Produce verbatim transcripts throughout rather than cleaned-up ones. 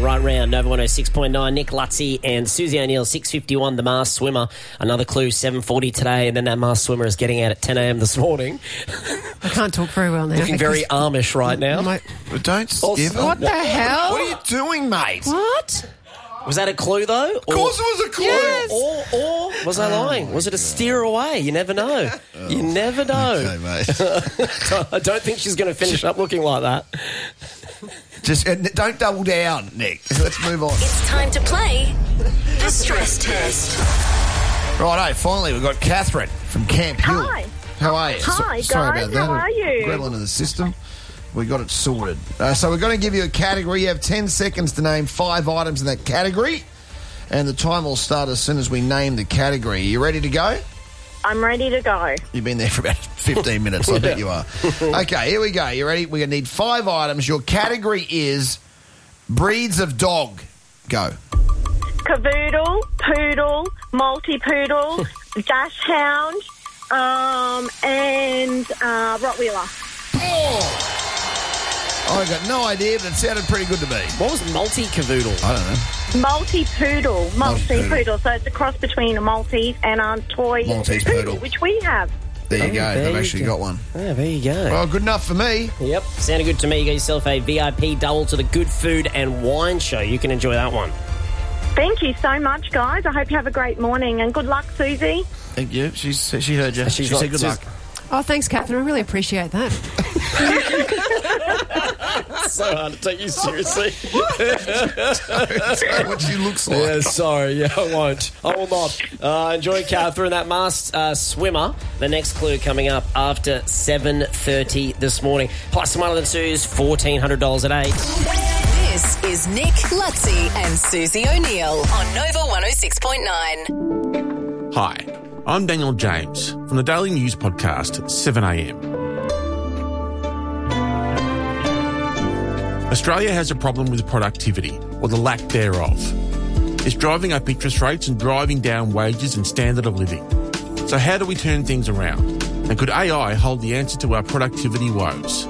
right round. Nova one oh six point nine, Nick Lutzy and Susie O'Neill, six fifty-one, the masked swimmer. Another clue, seven forty today, and then that masked swimmer is getting out at ten a.m. this morning. I can't talk very well now. Looking very Amish right now. My, But don't Oh, give what up. the hell? What are you doing, mate? What? Was that a clue, though? Of course it was a clue. Yes. Or, or was I lying? Was it a steer away? You never know. You never know. Okay, mate. I don't think she's going to finish up looking like that. Just uh, don't double down, Nick. Let's move on. It's time to play the stress test. Righto, finally, we've got Catherine from Camp Hill. Hi. How are you? Hi, sorry guys. about that. How are you? Well into the system. We got it sorted. Uh, so we're going to give you a category. You have ten seconds to name five items in that category. And the time will start as soon as we name the category. Are you ready to go? I'm ready to go. You've been there for about fifteen minutes. I bet you are. Okay, here we go. You ready? We're going to need five items. Your category is breeds of dog. Go. Cavoodle, poodle, multi-poodle, dash hound, um, and uh, Rottweiler. Oh! I got no idea, but it sounded pretty good to me. What was multi-cavoodle? I don't know. Multi-poodle, Multi-poodle. multi-poodle. So it's a cross between a Maltese and a toy Maltese poodle. which we have. There you Oh, go. there I've you actually go. got one. Yeah, there you go. Well, good enough for me. Yep, sounded good to me. You got yourself a V I P double to the Good Food and Wine Show. You can enjoy that one. Thank you so much, guys. I hope you have a great morning, and good luck, Susie. Thank you. She's, she heard you. She's she not- said good she's- luck. Oh, thanks, Catherine. I really appreciate that. So hard to take you seriously. That's what she looks like. Yeah, sorry. Yeah, I won't. I will not. Uh, enjoy Catherine, that masked uh, swimmer. The next clue coming up after seven thirty this morning. Plus Smarter Than Sue's fourteen hundred dollars at eight. This is Nick Lutzy and Susie O'Neill on Nova one oh six point nine. Hi, I'm Daniel James from the Daily News podcast seven a.m. Australia has a problem with productivity, or the lack thereof. It's driving up interest rates and driving down wages and standard of living. So how do we turn things around? And could A I hold the answer to our productivity woes?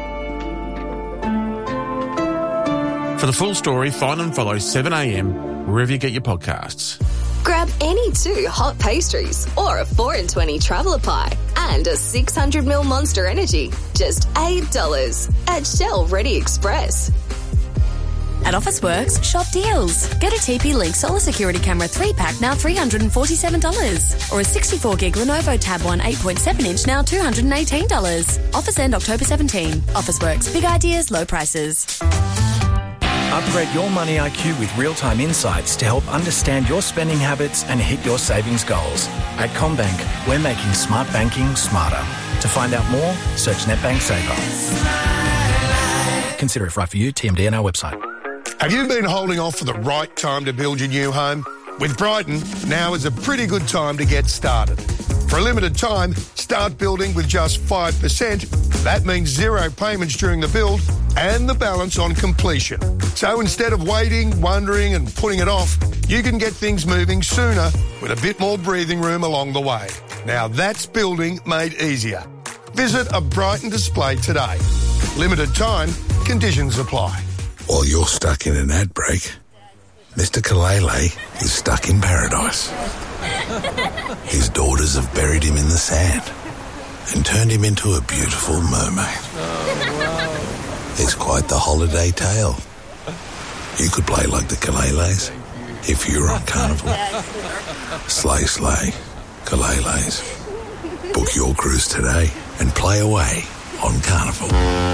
For the full story, find and follow seven a.m. wherever you get your podcasts. Grab any two hot pastries or a four in twenty traveller pie and a six hundred milliliter Monster Energy. Just eight dollars at Shell Ready Express. At Officeworks, shop deals. Get a T P Link Solar Security Camera three pack now three hundred forty-seven dollars. Or a sixty-four gig Lenovo Tab one eight point seven inch now two hundred eighteen dollars. Offers end October seventeenth. Officeworks, big ideas, low prices. Upgrade your money I Q with real-time insights to help understand your spending habits and hit your savings goals. At CommBank, we're making smart banking smarter. To find out more, search NetBank Saver. Consider if right for you. T M D on our website. Have you been holding off for the right time to build your new home? With Brighton, now is a pretty good time to get started. For a limited time, start building with just five percent. That means zero payments during the build and the balance on completion. So instead of waiting, wondering and putting it off, you can get things moving sooner with a bit more breathing room along the way. Now that's building made easier. Visit a Brighton display today. Limited time, conditions apply. While you're stuck in an ad break, Mister Kalele is stuck in paradise. His daughters have buried him in the sand and turned him into a beautiful mermaid. It's quite the holiday tale. You could play like the Kaleles if you were on Carnival. Slay, slay, Kaleles. Book your cruise today and play away on Carnival.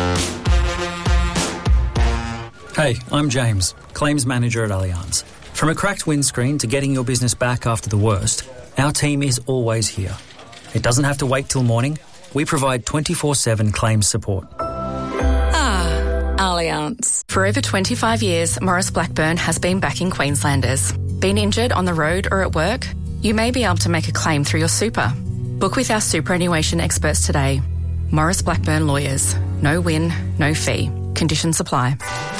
Hey, I'm James, Claims Manager at Allianz. From a cracked windscreen to getting your business back after the worst, our team is always here. It doesn't have to wait till morning. We provide twenty-four seven claims support. Ah, Allianz. For over twenty-five years, Morris Blackburn has been backing Queenslanders. Been injured on the road or at work? You may be able to make a claim through your super. Book with our superannuation experts today. Morris Blackburn Lawyers. No win, no fee. Conditions apply.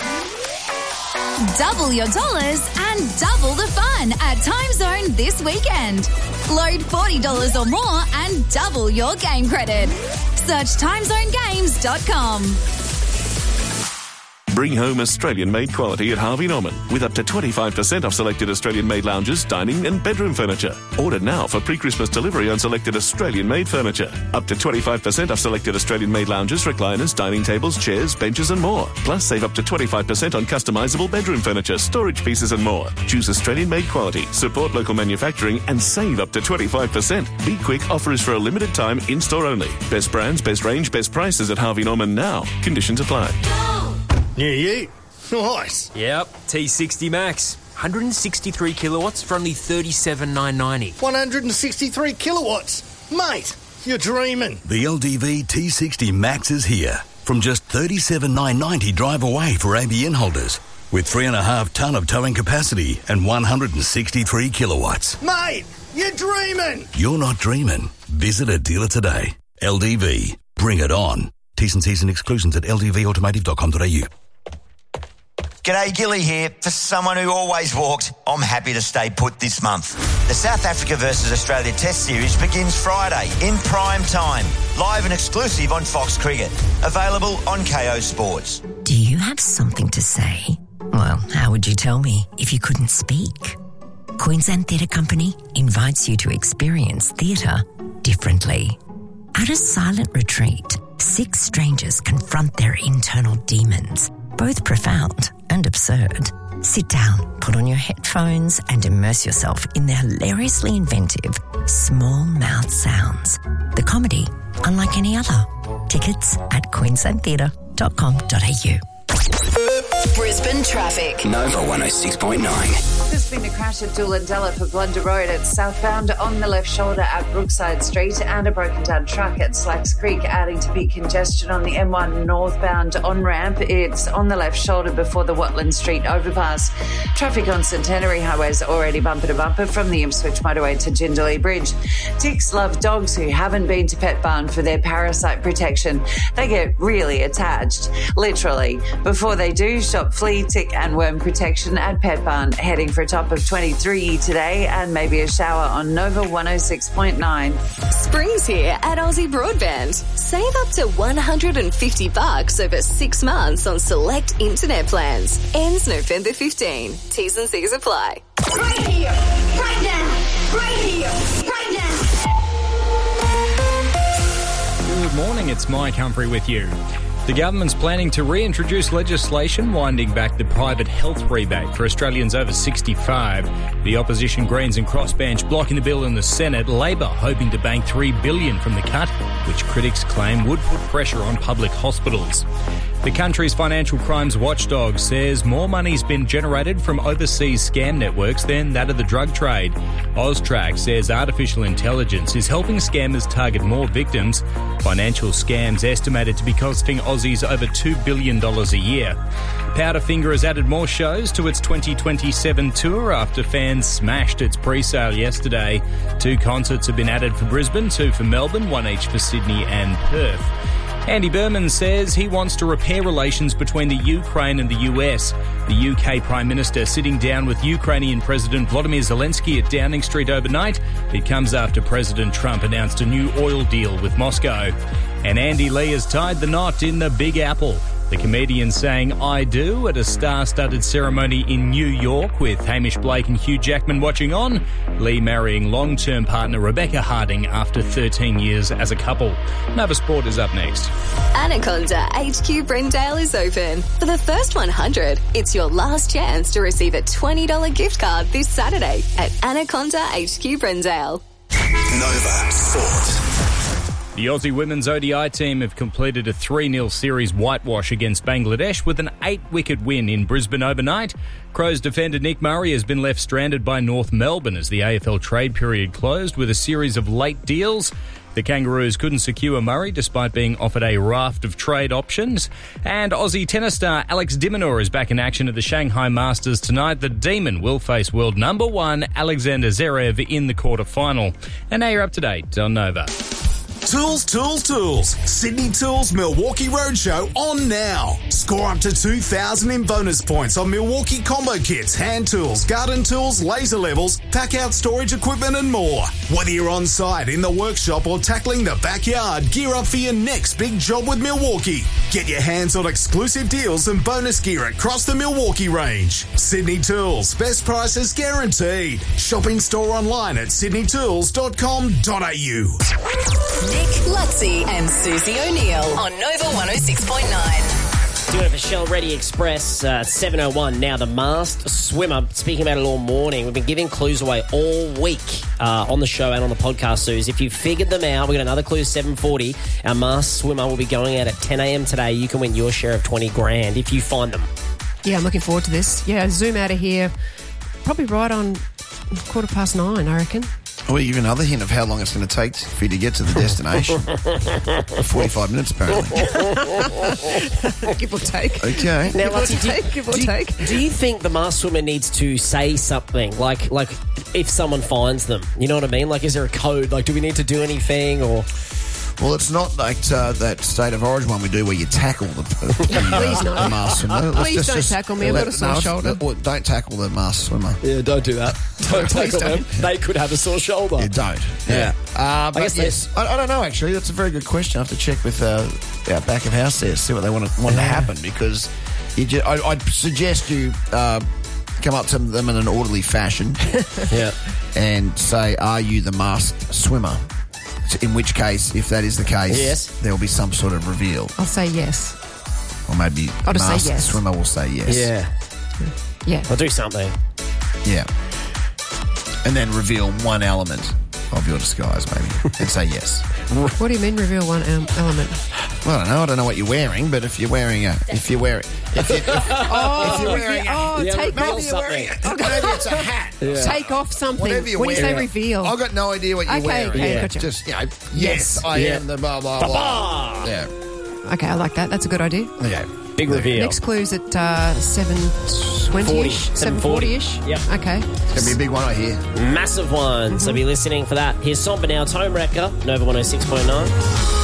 Double your dollars and double the fun at Time Zone this weekend. Load forty dollars or more and double your game credit. Search time zone games dot com. Bring home Australian-made quality at Harvey Norman with up to twenty-five percent off selected Australian-made lounges, dining and bedroom furniture. Order now for pre-Christmas delivery on selected Australian-made furniture. Up to twenty-five percent off selected Australian-made lounges, recliners, dining tables, chairs, benches and more. Plus, save up to twenty-five percent on customisable bedroom furniture, storage pieces and more. Choose Australian-made quality, support local manufacturing and save up to twenty-five percent. Be quick, offer is for a limited time, in-store only. Best brands, best range, best prices at Harvey Norman now. Conditions apply. Yeah, yeah. Nice. Yep, T sixty Max. one hundred sixty-three kilowatts for only thirty-seven thousand nine hundred ninety. one hundred sixty-three kilowatts. Mate, you're dreaming. The L D V T sixty Max is here. From just thirty-seven thousand nine hundred ninety drive away for A B N holders. With three and a half tonne of towing capacity and one hundred sixty-three kilowatts. Mate, you're dreaming. You're not dreaming. Visit a dealer today. L D V. Bring it on. T's and C's and exclusions at l d v automotive dot com dot a u. G'day, Gilly here. For someone who always walked, I'm happy to stay put this month. The South Africa versus Australia Test Series begins Friday in prime time. Live and exclusive on Fox Cricket. Available on K O Sports. Do you have something to say? Well, how would you tell me if you couldn't speak? Queensland Theatre Company invites you to experience theatre differently. At a silent retreat, six strangers confront their internal demons, both profound and absurd. Sit down, put on your headphones and immerse yourself in the hilariously inventive Small Mouth Sounds. The comedy unlike any other. Tickets at queensland theatre dot com dot a u. Brisbane traffic. Nova one oh six point nine. There's been a crash at Doolandella for Blunder Road at southbound on the left shoulder at Brookside Street and a broken down truck at Slacks Creek, adding to peak congestion on the M one northbound on-ramp. It's on the left shoulder before the Watland Street overpass. Traffic on Centenary Highway is already bumper to bumper from the Ipswich motorway to Jindalee Bridge. Ticks love dogs who haven't been to Pet Barn for their parasite protection. They get really attached, literally. Before they do, shop flea, tick and worm protection at Pet Barn, heading for a top of twenty-three today and maybe a shower on Nova one oh six point nine. Spring's here at Aussie Broadband. Save up to one hundred fifty bucks over six months on select internet plans. Ends November fifteenth. T's and C's apply. Right here, right now, right here, right now. Good morning, it's Mike Humphrey with you. The government's planning to reintroduce legislation winding back the private health rebate for Australians over sixty-five. The opposition Greens and Crossbench blocking the bill in the Senate. Labor hoping to bank three billion dollars from the cut, which critics claim would put pressure on public hospitals. The country's financial crimes watchdog says more money's been generated from overseas scam networks than that of the drug trade. Austrac says artificial intelligence is helping scammers target more victims. Financial scams estimated to be costing Aussies over two billion dollars a year. Powderfinger has added more shows to its twenty twenty-seven tour after fans smashed its pre-sale yesterday. Two concerts have been added for Brisbane, two for Melbourne, one each for Sydney and Perth. Andy Berman says he wants to repair relations between the Ukraine and the U S. The U K Prime Minister sitting down with Ukrainian President Volodymyr Zelensky at Downing Street overnight. It comes after President Trump announced a new oil deal with Moscow. And Andy Lee has tied the knot in the Big Apple. The comedian sang I Do at a star-studded ceremony in New York with Hamish Blake and Hugh Jackman watching on. Lee marrying long-term partner Rebecca Harding after thirteen years as a couple. Nova Sport is up next. Anaconda H Q Brendale is open. For the first one hundred, it's your last chance to receive a twenty dollars gift card this Saturday at Anaconda H Q Brendale. Nova Sport. The Aussie women's O D I team have completed a three nil series whitewash against Bangladesh with an eight-wicket win in Brisbane overnight. Crows defender Nick Murray has been left stranded by North Melbourne as the A F L trade period closed with a series of late deals. The Kangaroos couldn't secure Murray despite being offered a raft of trade options. And Aussie tennis star Alex de Minaur is back in action at the Shanghai Masters tonight. The Demon will face world number one Alexander Zverev in the quarterfinal. And now you're up to date on Nova. Tools, tools, tools. Sydney Tools Milwaukee Roadshow on now. Score up to two thousand in bonus points on Milwaukee combo kits, hand tools, garden tools, laser levels, pack out storage equipment and more. Whether you're on site, in the workshop or tackling the backyard, gear up for your next big job with Milwaukee. Get your hands on exclusive deals and bonus gear across the Milwaukee range. Sydney Tools, best prices guaranteed. Shop in store online at sydney tools dot com dot a u. Nick, Lutzi and Susie O'Neill on Nova one oh six point nine. Doing it for Shell Ready Express, uh, seven oh one. Now, the masked swimmer, speaking about it all morning, we've been giving clues away all week uh, on the show and on the podcast, Suze. If you've figured them out, we've got another clue, seven forty. Our masked swimmer will be going out at ten a.m. today. You can win your share of twenty grand if you find them. Yeah, I'm looking forward to this. Yeah, zoom out of here probably right on quarter past nine, I reckon. I'll give you another hint of how long it's going to take for you to get to the destination. forty-five minutes, apparently. Give or take. Okay. Now, Give or Lutzi, do, take, give or do you- take. do you think the masked swimmer needs to say something? Like, like if someone finds them, you know what I mean? Like, is there a code? Like, do we need to do anything or... Well, it's not like uh, that State of Origin one we do where you tackle the, the, Please no. the masked swimmer. Let's Please just- don't just tackle me. I've got a sore no, shoulder. well, Don't tackle the masked swimmer. Yeah, don't do that. Don't Please tackle them. don't. They could have a sore shoulder. You don't. Yeah. Uh, but guess yes, I, I don't know, actually. That's a very good question. I have to check with uh, our back of house there, see what they want to, want to happen, because you just, I, I'd suggest you uh, come up to them in an orderly fashion Yeah. and say, are you the masked swimmer? In which case, if that is the case, Yes. there will be some sort of reveal. I'll say yes. Or maybe I'll just say masked yes. swimmer will say yes. Yeah. Yeah. I'll do something. Yeah. And then reveal one element of your disguise, maybe, and say yes. What do you mean reveal one um, element? Well, I don't know. I don't know what you're wearing, but if you're wearing a, if you're wearing, if, you, if, Oh, if you're reveal- wearing, a, oh Yeah, take reveal off something. maybe it's a hat. Yeah. Take off something. Whatever you're when you say wearing. reveal. I've got no idea what you're Okay, wearing. okay, Yeah. gotcha. Just, you know, yes, I Yeah. am the blah, blah, Ba-ba! blah. Yeah. Okay, I like that. That's a good idea. Okay. Big reveal. Next clue's at uh, seven twenty-ish? seven forty-ish? Yep. Okay. It's going to be a big one, I hear. Massive one. So be listening for that. Here's Somber now, Tome Wrecker, Nova one oh six point nine.